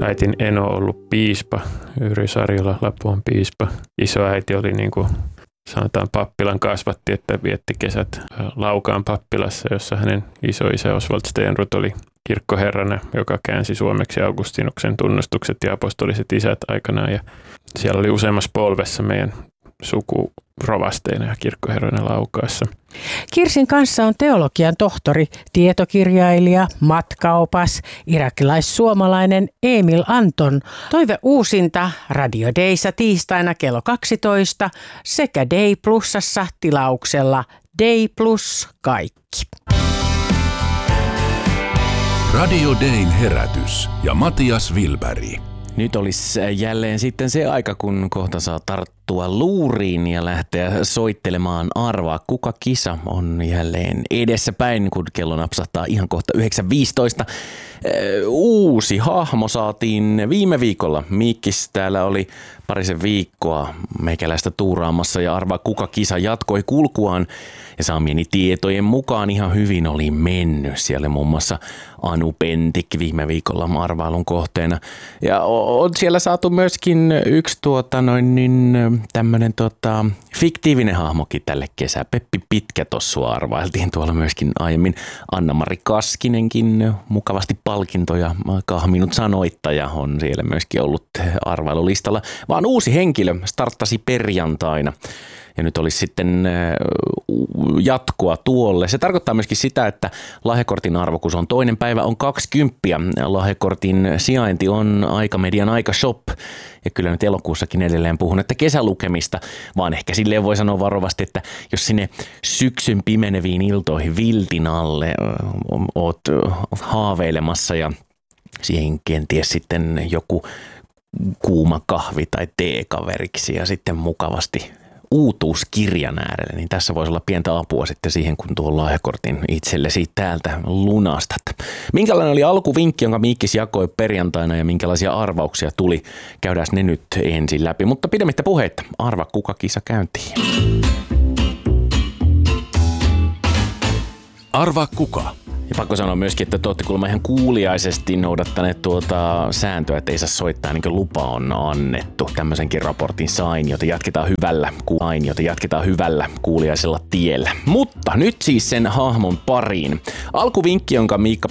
äitin eno ollut piispa, Yrjö Sarjola, Lapuan piispa. Isoäiti oli niin kuin sanotaan pappilan kasvatti, että vietti kesät Laukaan pappilassa, jossa hänen isoisä Oswald Stenruth oli kirkkoherrana, joka käänsi suomeksi Augustinuksen tunnustukset ja apostoliset isät aikanaan. Ja siellä oli useammassa polvessa meidän suku rovasteina ja kirkkoherroina Laukaassa. Kirsin kanssa on teologian tohtori, tietokirjailija, matkaopas, irakilais-suomalainen Emil Anton. Toive uusinta Radio Dayssa tiistaina kello 12 sekä Day Plusassa tilauksella Day Plus kaikki. Radio Dayn herätys ja Matias Wilberg. Nyt olisi jälleen sitten se aika, kun kohta saa tarttua luuriin ja lähteä soittelemaan Arvaa kuka -kisa on jälleen edessäpäin, kun kello napsahtaa ihan kohta 9.15. Uusi hahmo saatiin viime viikolla. Mikkis täällä oli parisen viikkoa meikäläistä tuuraamassa ja Arvaa kuka -kisa jatkoi kulkuaan. Ja saamieni tietojen mukaan ihan hyvin oli mennyt. Siellä muun muassa Anu Pentik viime viikolla arvailun kohteena. Ja on siellä saatu myöskin yksi tämmöinen fiktiivinen hahmokin tälle kesää. Peppi Pitkätossua arvailtiin tuolla myöskin aiemmin. Anna-Mari Kaskinenkin mukavasti palkintoja kahminut sanoittaja on siellä myöskin ollut arvailulistalla. Vaan uusi henkilö starttasi perjantaina. Ja nyt olisi sitten jatkoa tuolle. Se tarkoittaa myöskin sitä, että lahjakortin arvokus on toinen päivä on 20. Lahjakortin sijainti on Aikamedian Aikashop. Ja kyllä nyt elokuussakin edelleen puhun, että kesälukemista, vaan ehkä silleen voi sanoa varovasti, että jos sinne syksyn pimeneviin iltoihin viltin alle oot haaveilemassa ja siihen kenties sitten joku kuuma kahvi tai teekaveriksi ja sitten mukavasti uutuuskirjan äärelle, niin tässä voisi olla pientä apua sitten siihen, kun tuon lahjakortin itsellesi täältä lunastat. Minkälainen oli alkuvinkki, jonka Miikkis jakoi perjantaina ja minkälaisia arvauksia tuli? Käydään ne nyt ensin läpi, mutta pidemmittä puheitta. Arva kuka -kisa käyntiin. Arva kuka? Ja pakko sanoa myöskin, että te olette kuulemma ihan kuuliaisesti noudattaneet tuota sääntöä, että ei saa soittaa niin kuin lupa on annettu. Tämmöisenkin raportin sain, jota jatketaan hyvällä kuuliaisella tiellä. Mutta nyt siis sen hahmon pariin. Alkuvinkki, jonka Miikka